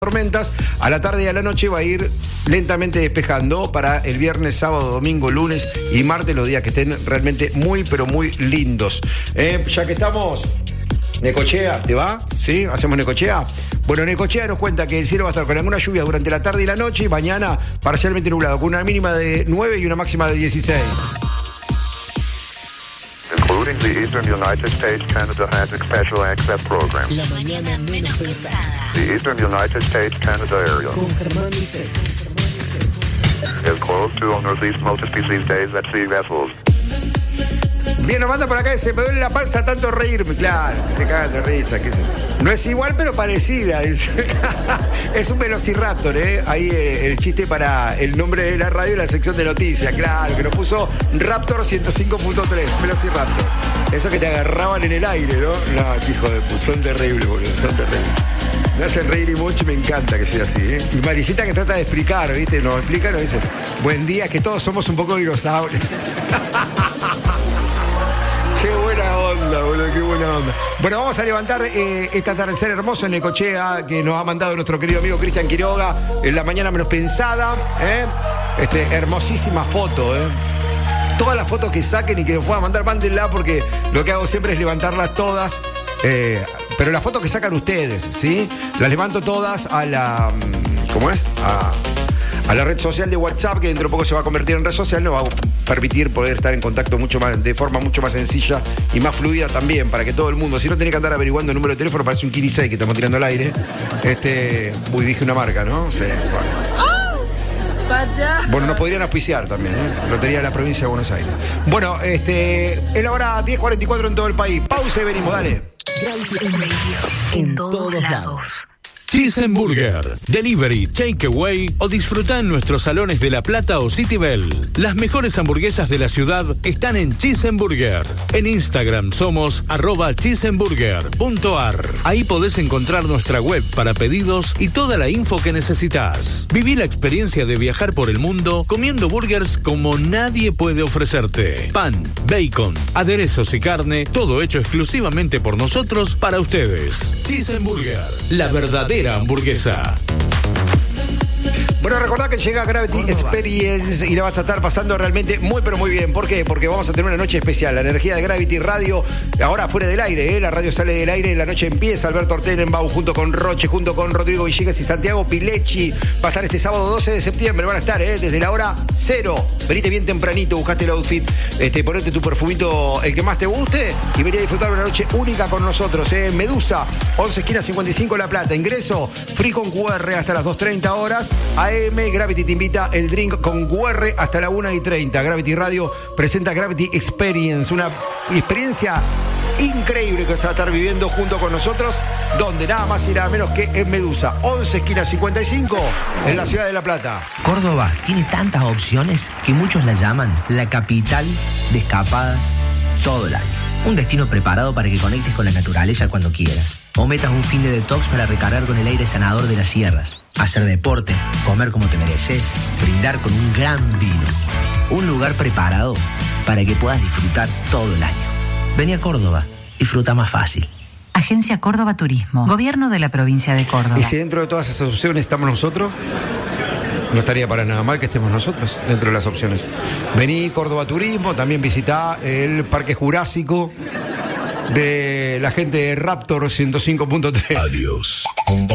tormentas. A la tarde y a la noche va a ir lentamente despejando para el viernes, sábado, domingo, lunes y martes, los días que estén realmente muy, pero muy lindos. Ya que estamos, Necochea, ¿te va? ¿Sí? ¿Hacemos Necochea? Bueno, Necochea nos cuenta que el cielo va a estar con alguna lluvia durante la tarde y la noche y mañana parcialmente nublado, con una mínima de 9 y una máxima de 16. Including the Eastern United States, Canada has a special access program. La mañana menos pesada. The Eastern United States, Canada area Con Germán Misery. is closed to all northeast multi-species days at sea vessels. Bien, nos manda por acá, se me duele la panza tanto reírme. Claro, se cagan de risa. No es igual, pero parecida. Es un velociraptor, ¿eh? Ahí el chiste para el nombre de la radio y la sección de noticias. Claro, que nos puso Raptor 105.3, velociraptor. Eso que te agarraban en el aire, ¿no? No, hijo de puta, son terribles, boludo, son terribles. Me hacen reír y mucho y me encanta que sea así, ¿eh? Y Marisita que trata de explicar, ¿viste? Nos explica, nos dice, buen día, que todos somos un poco dinosaurios. Qué buena onda, boludo, qué buena onda. Bueno, vamos a levantar este atardecer hermoso en Necochea que nos ha mandado nuestro querido amigo Cristian Quiroga en la mañana menos pensada, ¿eh? Hermosísima foto, ¿eh? Todas las fotos que saquen y que nos puedan mandar, mándenla, porque lo que hago siempre es levantarlas todas. Pero las fotos que sacan ustedes, ¿sí? Las levanto todas a la... ¿Cómo es? A la red social de WhatsApp, que dentro de poco se va a convertir en red social, nos va a permitir poder estar en contacto mucho más, de forma mucho más sencilla y más fluida también, para que todo el mundo, si no tenés que andar averiguando el número de teléfono, parece un Kini 6 que estamos tirando al aire. Uy, dije una marca, ¿no? Sí, bueno, nos podrían auspiciar también, ¿eh? Lotería de la provincia de Buenos Aires. Bueno, es la hora 10:44 en todo el país. Pausa y venimos, dale. En todos lados. Cheeseburger, delivery, takeaway o disfruta en nuestros salones de La Plata o City Bell. Las mejores hamburguesas de la ciudad están en Cheeseburger. En Instagram somos @cheeseburger.ar. Ahí podés encontrar nuestra web para pedidos y toda la info que necesitas. Viví la experiencia de viajar por el mundo comiendo burgers como nadie puede ofrecerte. Pan, bacon, aderezos y carne, todo hecho exclusivamente por nosotros para ustedes. Cheeseburger, la verdadera hamburguesa. Bueno, recordad que llega Gravity Experience y la vas a estar pasando realmente muy, pero muy bien. ¿Por qué? Porque vamos a tener una noche especial. La energía de Gravity Radio, ahora fuera del aire, ¿eh? La radio sale del aire, la noche empieza. Alberto Ortenenbaum junto con Roche, junto con Rodrigo Villegas y Santiago Pilecci. Va a estar este sábado 12 de septiembre. Van a estar, desde la hora 0. Venite bien tempranito, buscaste el outfit, ponete tu perfumito, el que más te guste, y venite a disfrutar una noche única con nosotros, Medusa, 11 esquina 55 La Plata. Ingreso, free con QR hasta las 2:30 horas. AM, Gravity te invita el drink con QR hasta la 1:30. Gravity Radio presenta Gravity Experience, una experiencia increíble que se va a estar viviendo junto con nosotros, donde nada más y nada menos que en Medusa, 11 esquina 55, en la ciudad de La Plata. Córdoba tiene tantas opciones que muchos la llaman la capital de escapadas todo el año. Un destino preparado para que conectes con la naturaleza cuando quieras. O metas un fin de detox para recargar con el aire sanador de las sierras. Hacer deporte, comer como te mereces, brindar con un gran vino. Un lugar preparado para que puedas disfrutar todo el año. Vení a Córdoba, disfruta más fácil. Agencia Córdoba Turismo, Gobierno de la Provincia de Córdoba. Y si dentro de todas esas opciones estamos nosotros, no estaría para nada mal que estemos nosotros dentro de las opciones. Vení Córdoba Turismo, también visitá el Parque Jurásico de la gente de Raptor 105.3. Adiós.